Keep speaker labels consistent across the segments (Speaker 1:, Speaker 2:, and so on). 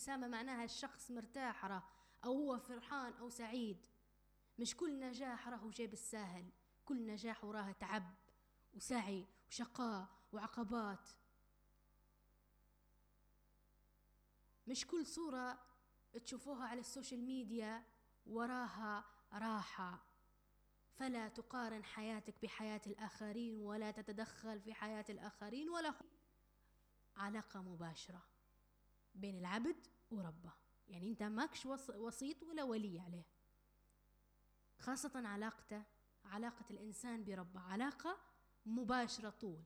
Speaker 1: ابتسامة معناها الشخص مرتاح راه، أو هو فرحان أو سعيد. مش كل نجاح راهو جاي بالساهل، كل نجاح وراه تعب وسعي وشقاء وعقبات. مش كل صورة تشوفوها على السوشيال ميديا وراها راحة. فلا تقارن حياتك بحياة الآخرين، ولا تتدخل في حياة الآخرين، ولا علاقة مباشرة بين العبد وربه. يعني انت ماكش وسيط ولا ولي عليه، خاصة علاقة الإنسان بربه علاقة مباشرة طول.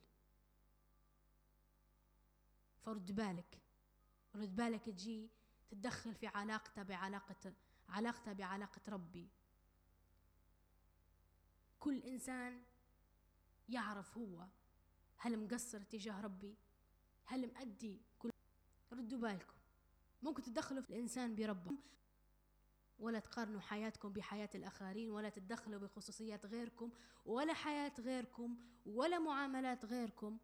Speaker 1: فرد بالك تجي تتدخل في علاقته بعلاقة ربي. كل إنسان يعرف هو هل مقصر تجاه ربي، هل مأدي كل. ردوا بالكم، ممكن تدخلوا في الإنسان بربه، ولا تقارنوا حياتكم بحياة الآخرين، ولا تتدخلوا بخصوصيات غيركم، ولا حياة غيركم، ولا معاملات غيركم.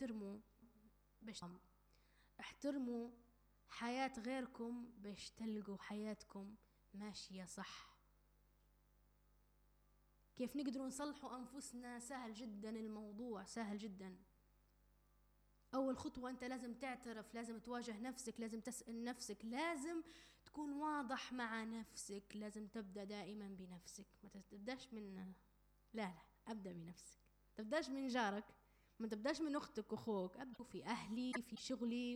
Speaker 1: احترموا حياة غيركم باش تلقوا حياتكم ماشية صح. كيف نقدروا نصلحوا أنفسنا؟ سهل جدا، الموضوع سهل جدا. أول خطوة أنت لازم تعترف، لازم تواجه نفسك، لازم تسأل نفسك، لازم تكون واضح مع نفسك. لازم تبدأ دائما بنفسك، ما تبدأش من لا أبدأ بنفسك، تبدأش من جارك، ما تبدأش من أختك وأخوك. أبدأ في أهلي، في شغلي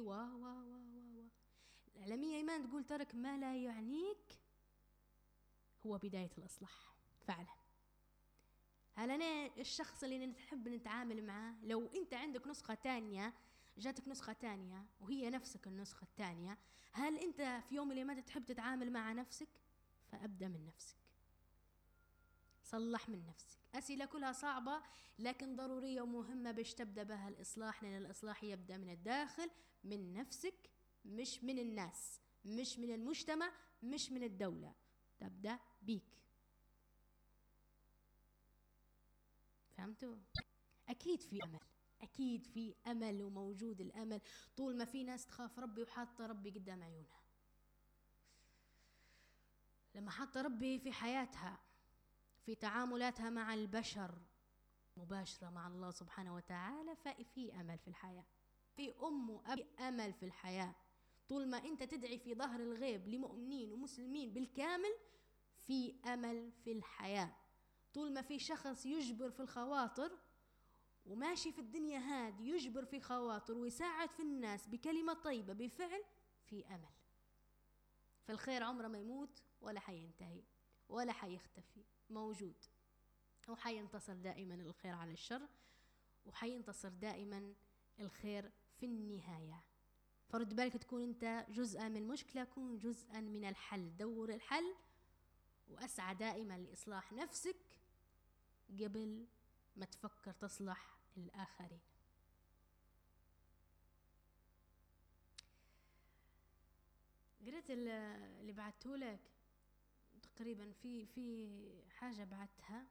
Speaker 1: العلمية إيمان تقول ترك ما لا يعنيك هو بداية الإصلاح فعلا. هل أنا الشخص اللي نحب نتعامل معاه، لو أنت عندك نسخة تانية، جاتك نسخة تانية وهي نفسك النسخة التانية، هل أنت في يوم اللي ما تحب تتعامل مع نفسك؟ فأبدأ من نفسك، صلح من نفسك. أسئلة كلها صعبة لكن ضرورية ومهمة باش تبدأ بها الإصلاح، لأن الإصلاح يبدأ من الداخل، من نفسك، مش من الناس، مش من المجتمع، مش من الدولة. تبدأ بيك. فهمتوا؟ أكيد في أمل وموجود الأمل طول ما في ناس تخاف ربي وحاطة ربي قدام عيونها. لما حاطة ربي في حياتها، في تعاملاتها مع البشر مباشرة مع الله سبحانه وتعالى، ففي أمل في الحياة، في وأبي أمل في الحياة. طول ما أنت تدعي في ظهر الغيب لمؤمنين ومسلمين بالكامل، في أمل في الحياة. طول ما في شخص يجبر في الخواطر وماشي في الدنيا هادي يجبر في خواطر ويساعد في الناس بكلمة طيبة بفعل، في أمل. فالخير عمره ما يموت ولا حينتهي ولا حيختفي، موجود وحينتصر دائما الخير على الشر، وحينتصر دائما الخير في النهاية. فرد بالك تكون أنت جزءا من المشكلة، كون جزءا من الحل، دور الحل، وأسعى دائما لإصلاح نفسك قبل ما تفكر تصلح الآخرين. قريت اللي بعته لك تقريبا، في حاجة بعتها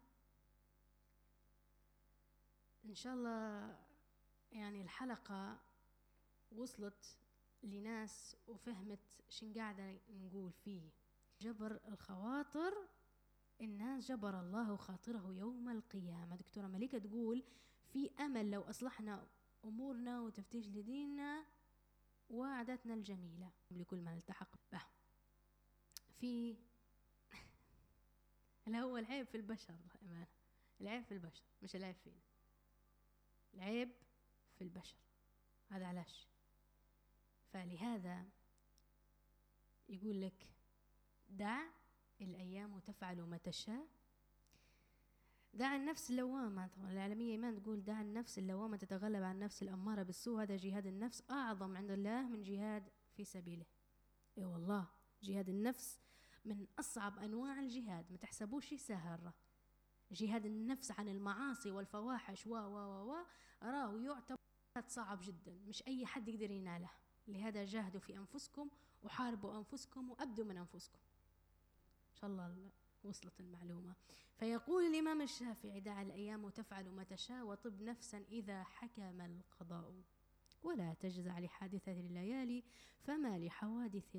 Speaker 1: إن شاء الله يعني الحلقة وصلت لناس وفهمت شن قاعدة نقول فيه. جبر الخواطر، الناس جبر الله خاطره يوم القيامة. دكتورة مليكة تقول في أمل لو أصلحنا أمورنا وتفتيش لديننا وعاداتنا الجميلة لكل ما نلتحق به. في اللي هو العيب في البشر، أمانة العيب في البشر مش العيب فينا، العيب في البشر. هذا علاش؟ فلهذا يقول لك دع الأيام تفعل ما تشاء. دع النفس اللوامة، طبعا العالمية إيمان تقول دع النفس اللوامة تتغلب عن النفس الأمارة بالسوء. هذا جهاد النفس أعظم عند الله من جهاد في سبيله. إيه والله جهاد النفس من أصعب أنواع الجهاد، ما تحسبوش سهل. جهاد النفس عن المعاصي والفواحش راه يعتبر صعب جدا، مش أي حد يقدر يناله. لهذا جاهدوا في أنفسكم وحاربوا أنفسكم وأبدوا من أنفسكم. إن شاء الله وصلت المعلومة. فيقول الإمام الشافعي دع الأيام تفعل ما تشاء وطب نفسا إذا حكم القضاء، ولا تجزع لحادثة الليالي فما لحوادث